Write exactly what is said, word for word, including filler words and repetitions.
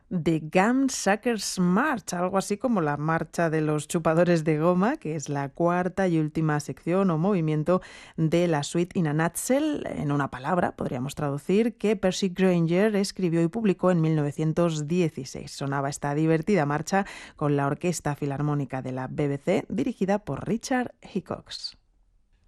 The Gum Suckers March, algo así como la marcha de los chupadores de goma, que es la cuarta y última sección o movimiento de la suite In a Nutshell, en una palabra, podríamos traducir, que Percy Grainger escribió y publicó en mil novecientos dieciséis. Sonaba esta divertida marcha con la Orquesta Filarmónica de la B B C, dirigida por Richard Hickox.